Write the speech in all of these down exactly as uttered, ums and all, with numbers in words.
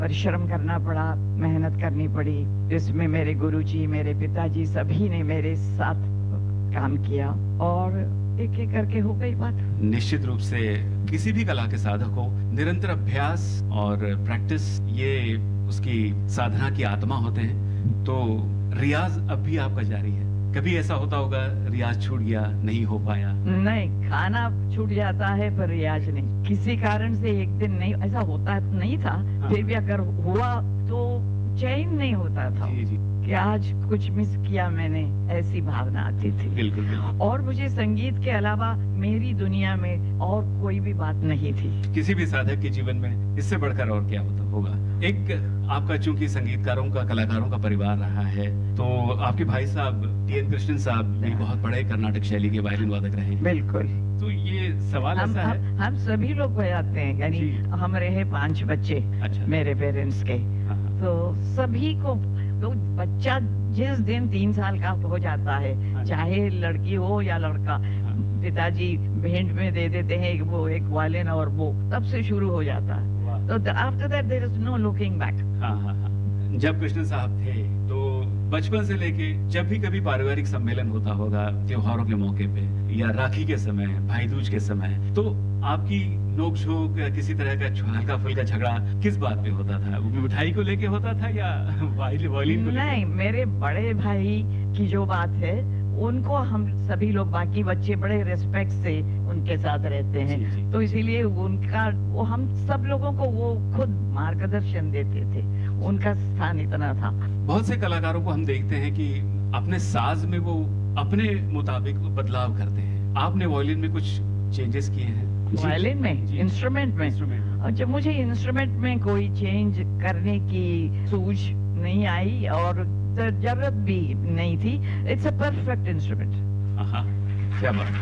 परिश्रम करना पड़ा, मेहनत करनी पड़ी। इसमें मेरे गुरुजी, मेरे पिताजी सभी ने मेरे साथ काम किया और एक-एक करके हो गई बात। निश्चित रूप से किसी भी कला के साधक को निरंतर अभ्यास और प्रैक्टिस ये उसकी साधना की आत्मा होते हैं। तो रियाज अब भी आपका जारी है। कभी ऐसा होता होगा रियाज छूट गया, नहीं हो पाया? नहीं, खाना छूट जाता है पर रियाज नहीं। किसी कारण से एक दिन नहीं, ऐसा होता नहीं था, हाँ। फिर भी अगर हुआ तो चैन नहीं होता था जी, जी। कि आज कुछ मिस किया मैंने, ऐसी भावना आती थी। बिल्कुल, बिल्कुल। और मुझे संगीत के अलावा मेरी दुनिया में और कोई भी बात नहीं थी। किसी भी साधक के जीवन में इससे बढ़कर और क्या होता होगा। एक आपका चूंकि संगीतकारों का, कलाकारों का परिवार रहा है, तो आपके भाई साहब टी एन कृष्णन साहब भी बहुत बड़े कर्नाटक शैली के वायलिन वादक रहे हैं। बिल्कुल। तो ये सवाल हम ऐसा है। हम, हम सभी लोग बजाते हैं, यानी जी। हम रहे पांच बच्चे अच्छा। मेरे पेरेंट्स के, हाँ, हाँ। तो सभी को, तो बच्चा जिस दिन तीन साल का हो जाता है, हाँ। चाहे लड़की हो या लड़का, हाँ। पिताजी भेंट में दे देते हैं वो एक वायलिन, और वो तब से शुरू हो जाता है। वाह। तो after that there is no looking back. हाँ, हाँ, हाँ। जब कृष्ण साहब थे तो बचपन से लेके जब भी कभी पारिवारिक सम्मेलन होता होगा, त्योहारों के मौके पे या राखी के समय, भाई दूज के समय, तो आपकी नोक-झोंक या किसी तरह का हल्का फुल्का झगड़ा किस बात पे होता था? वो मिठाई को लेके होता था या वाइल वायलिन को लेके? नहीं, मेरे बड़े भाई की जो बात है, उनको हम सभी लोग, बाकी बच्चे बड़े रिस्पेक्ट से उनके साथ रहते हैं। जी, जी। तो इसीलिए उनका, वो हम सब लोगों को वो खुद मार्गदर्शन देते थे। उनका स्थान इतना था। बहुत से कलाकारों को हम देखते हैं कि अपने साज में वो अपने मुताबिक बदलाव करते हैं। आपने वायलिन में कुछ चेंजेस किए हैं? जी। वायलिन में, जी। इंस्ट्रूमेंट में। इंस्ट्रूमेंट। अच्छा, मुझे इंस्ट्रूमेंट में कोई चेंज करने की सूझ नहीं आई और जरूरत भी नहीं थी। It's a perfect instrument. हाँ, क्या बात।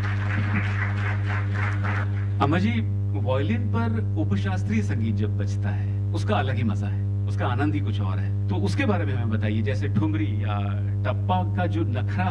अम्मा जी, वायलिन पर उपशास्त्रीय संगीत जब बजता है, उसका अलग ही मजा है, उसका आनंद ही कुछ और है। तो उसके बारे में हमें बताइए, जैसे ठुमरी या टप्पा का जो नखरा